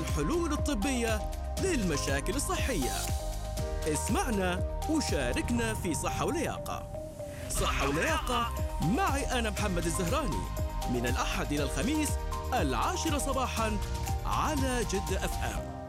الحلول الطبية للمشاكل الصحية. اسمعنا وشاركنا في صحة ولياقة. صحة ولياقة معي أنا محمد الزهراني، من الأحد إلى الخميس 10 صباحاً على جدة FM.